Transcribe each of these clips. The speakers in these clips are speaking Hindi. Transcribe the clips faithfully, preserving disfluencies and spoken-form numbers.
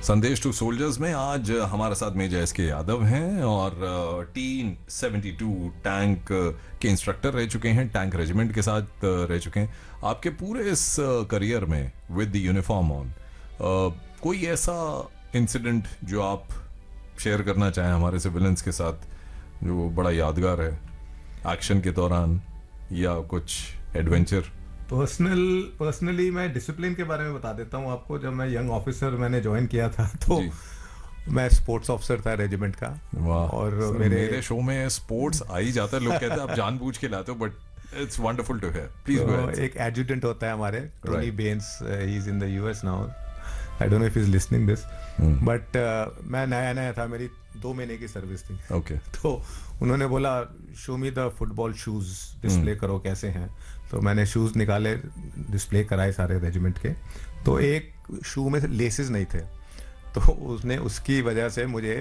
संदेश टू सोल्जर्स में आज हमारे साथ मेजर एस के यादव हैं और टी सेवेंटी टू टैंक के इंस्ट्रक्टर रह चुके हैं, टैंक रेजिमेंट के साथ रह चुके हैं। आपके पूरे इस करियर में विद द यूनिफॉर्म ऑन कोई ऐसा इंसिडेंट जो आप शेयर करना चाहें हमारे सिविलियंस के साथ जो बड़ा यादगार है एक्शन के दौरान या कुछ एडवेंचर? पर्सनल पर्सनली मैं डिसिप्लिन के बारे में बता देता हूँ आपको। जब मैं यंग ऑफिसर मैंने ज्वाइन किया था तो मैं स्पोर्ट्स ऑफिसर था रेजिमेंट का। और मेरे मेरे शो में स्पोर्ट्स आ ही जाता है। लोग कहते हैं आप जानबूझ के लाते हो, but it's wonderful to here. Please go ahead. एक एडजुटेंट होता है हमारे, टोनी बेन्स, he is in the US now. I don't know if he is listening this, but मैं नया नया था, मेरी दो महीने की सर्विस थी। Okay okay. तो उन्होंने बोला show me the football shoes, display करो कैसे हैं। तो मैंने शूज निकाले, डिस्प्ले कराए सारे रेजिमेंट के। तो एक शू में लेसेस नहीं थे, तो उसने उसकी वजह से मुझे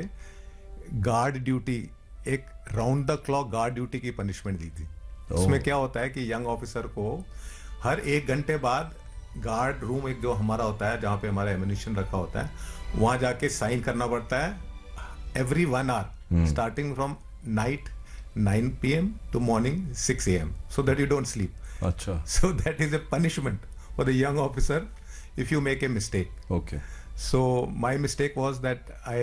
गार्ड ड्यूटी, एक round the clock guard duty की पनिशमेंट दी थी। oh. उसमें क्या होता है कि यंग ऑफिसर को हर एक घंटे बाद गार्ड रूम, एक जो हमारा होता है जहाँ पे हमारा एम्युनिशन रखा होता है, वहां जाके साइन करना पड़ता है every one hour starting from night nine P M to morning six A M, so that you don't sleep. Acha. So that is a punishment for the young officer if you make a mistake. Okay. So my mistake was that I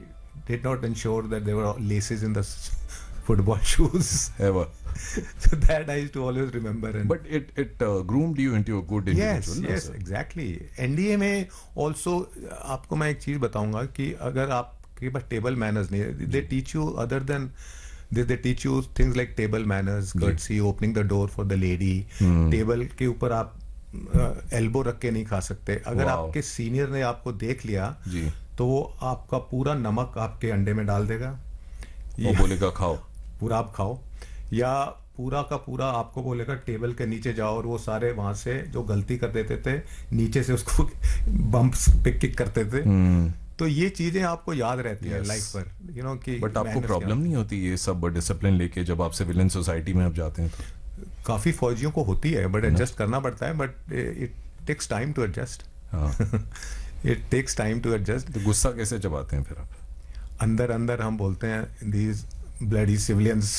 did not ensure that there were laces in the football shoes. Ever. So that I used to always remember. And but it it uh, groomed you into a good individual. Yes, yes, sir? Exactly. N D A में also आपको मैं एक चीज बताऊंगा कि अगर आपके पास टेबल मैनर्स नहीं है, they teach you other than They, they teach you things like table manners, courtesy, opening the door for the lady. Hmm. Table के ऊपर आप एल्बो uh, रख के नहीं खा सकते। अगर wow. आपके सीनियर ने आपको देख लिया जी, तो वो आपका पूरा नमक आपके अंडे में डाल देगा। वो बोलेगा खाओ, पूरा आप खाओ, या पूरा का पूरा आपको बोलेगा टेबल के नीचे जाओ, और वो सारे वहां से जो गलती कर देते थे नीचे से उसको बम्प्स पे किक करते थे। hmm. तो ये चीजें आपको याद रहती है लाइफ पर, यू नो कि बट आपको प्रॉब्लम नहीं होती ये सब डिसिप्लिन लेके जब आप सिविलियन सोसाइटी में आप जाते हैं? तो काफी फौजियों को होती है, बट एडजस्ट करना पड़ता है, but it takes time to adjust. It takes time to adjust. तो गुस्सा कैसे चबाते हैं फिर आप? अंदर अंदर हम बोलते हैं दीज ब्लडी सिविलियंस,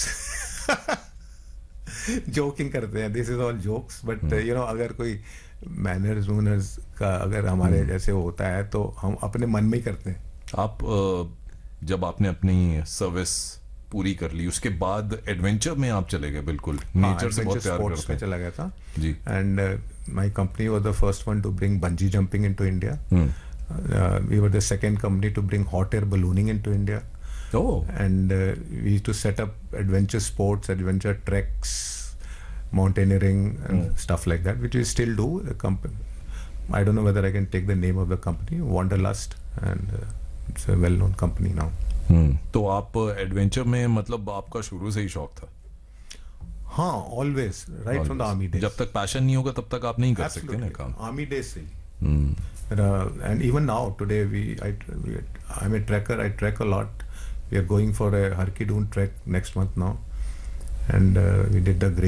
जोकिंग करते हैं, this is all jokes, but you know अगर कोई मैनर्स वूनर्स का अगर हमारे hmm. जैसे होता है तो हम अपने मन में ही करते हैं। आप जब आपने अपनी सर्विस पूरी कर ली उसके बाद एडवेंचर में आप चले गए, बिल्कुल नेचर से बहुत प्यार करते हैं। चला गया था जी। And my company was the first one two bring bungee jumping into India. We were the second company to bring hot air ballooning into India. Oh. And uh, we used to set up adventure sports, adventure treks, mountaineering and mm. stuff like that, which we still do. The company, I don't know whether I can take the name of the company, Wanderlust, and uh, it's a well-known company now. Hmm. तो आप एडवेंचर में मतलब आपका शुरू से ही शौक था? हाँ, always, right always. From the army days. जब तक पैशन नहीं होगा तब तक आप नहीं कर सकते ना काम। Army days से ही। Hmm. And, uh, and even now, today we, I, we, I'm a trekker. I trek a lot. We are going for a Harki Dun trek next month now, and uh, we did the great